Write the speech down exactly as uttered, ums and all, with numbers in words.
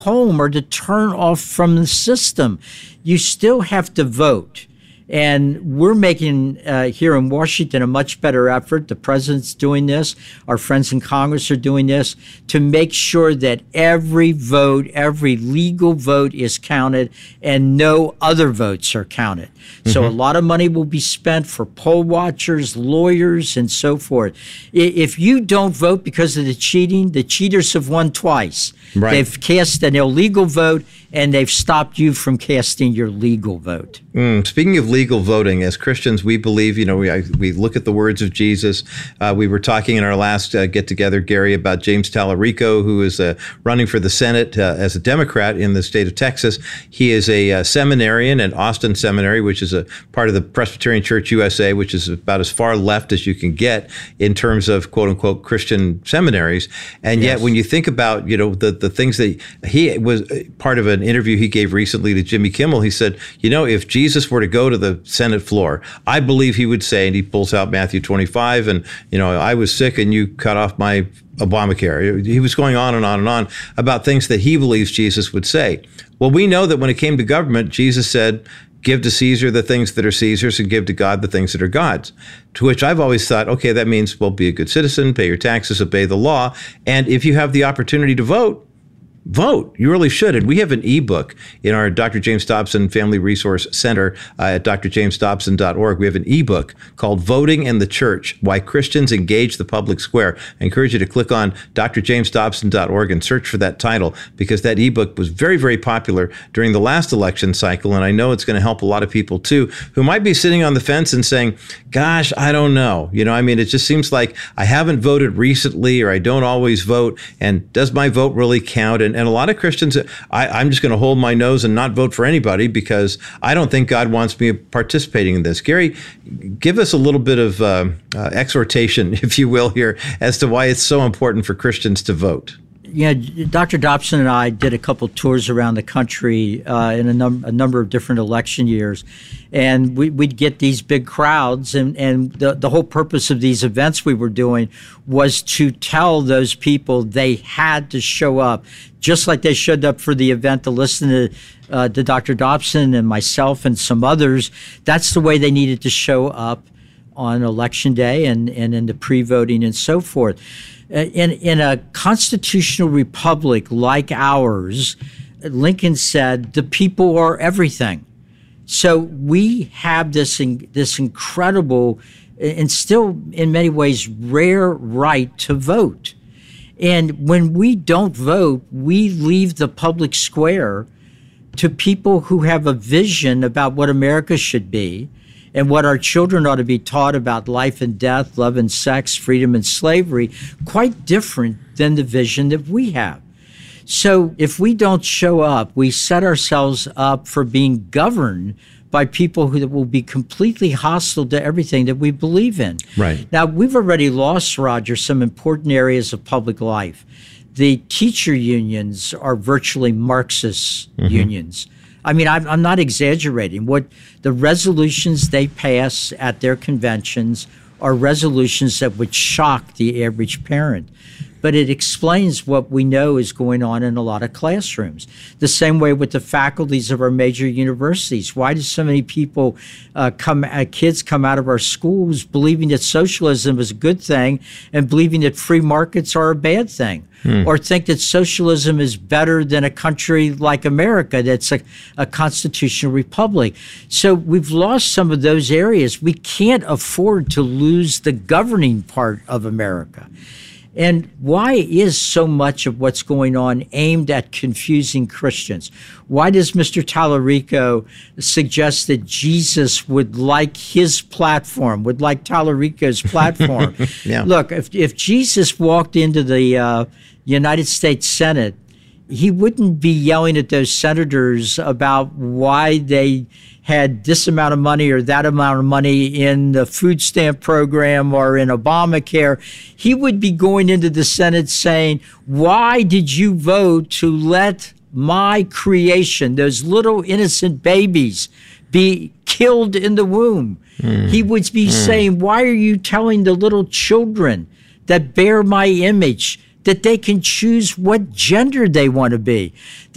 home or to turn off from the system. You still have to vote. And we're making uh, here in Washington a much better effort. The president's doing this. Our friends in Congress are doing this to make sure that every vote, every legal vote is counted and no other votes are counted. Mm-hmm. So a lot of money will be spent for poll watchers, lawyers, and so forth. If you don't vote because of the cheating, the cheaters have won twice. Right. They've cast an illegal vote, and they've stopped you from casting your legal vote. Mm, speaking of legal voting, as Christians, we believe, you know, we, I, we look at the words of Jesus. Uh, we were talking in our last uh, get-together, Gary, about James Tallarico, who is uh, running for the Senate uh, as a Democrat in the state of Texas. He is a uh, seminarian at Austin Seminary, which is a part of the Presbyterian Church U S A, which is about as far left as you can get in terms of quote-unquote Christian seminaries. And yes. Yet when you think about, you know, the, the things that he was part of an interview he gave recently to Jimmy Kimmel, he said, you know, if Jesus were to go to the Senate floor, I believe he would say, and he pulls out Matthew twenty-five, and, you know, I was sick and you cut off my Obamacare. He was going on and on and on about things that he believes Jesus would say. Well, we know that when it came to government, Jesus said, give to Caesar the things that are Caesar's and give to God the things that are God's. To which I've always thought, okay, that means, well, be a good citizen, pay your taxes, obey the law. And if you have the opportunity to vote, vote. You really should. And we have an ebook in our Doctor James Dobson Family Resource Center uh, at d r james dobson dot org. We have an ebook called Voting and the Church, Why Christians Engage the Public Square. I encourage you to click on d r james dobson dot org and search for that title, because that ebook was very, very popular during the last election cycle. And I know it's going to help a lot of people too, who might be sitting on the fence and saying, gosh, I don't know. You know, I mean, it just seems like I haven't voted recently, or I don't always vote. And does my vote really count? And And a lot of Christians, I, I'm just going to hold my nose and not vote for anybody because I don't think God wants me participating in this. Gary, give us a little bit of uh, uh, exhortation, if you will, here as to why it's so important for Christians to vote. Yeah, Doctor Dobson and I did a couple tours around the country uh, in a, num- a number of different election years, and we, we'd get these big crowds, and, and the, the whole purpose of these events we were doing was to tell those people they had to show up, just like they showed up for the event to listen to, uh, to Doctor Dobson and myself and some others. That's the way they needed to show up on Election Day and, and in the pre-voting and so forth. In, in a constitutional republic like ours, Lincoln said, the people are everything. So we have this, in, this incredible and still in many ways rare right to vote. And when we don't vote, we leave the public square to people who have a vision about what America should be and what our children ought to be taught about life and death, love and sex, freedom and slavery, quite different than the vision that we have. So if we don't show up, we set ourselves up for being governed by people who will be completely hostile to everything that we believe in. Right. Now, we've already lost, Roger, some important areas of public life. The teacher unions are virtually Marxist mm-hmm. unions. I mean, I'm, I'm not exaggerating. What the resolutions they pass at their conventions are resolutions that would shock the average parent. But it explains what we know is going on in a lot of classrooms. The same way with the faculties of our major universities. Why do so many people uh, come, uh, kids come out of our schools believing that socialism is a good thing and believing that free markets are a bad thing? Hmm. Or think that socialism is better than a country like America that's a, a constitutional republic. So we've lost some of those areas. We can't afford to lose the governing part of America. And why is so much of what's going on aimed at confusing Christians? Why does Mister Tallarico suggest that Jesus would like his platform, would like Tallarico's platform? Yeah. Look, if, if Jesus walked into the uh, United States Senate, he wouldn't be yelling at those senators about why they had this amount of money or that amount of money in the food stamp program or in Obamacare. He would be going into the Senate saying, why did you vote to let my creation, those little innocent babies, be killed in the womb? Mm. He would be mm. saying, why are you telling the little children that bear my image that they can choose what gender they want to be?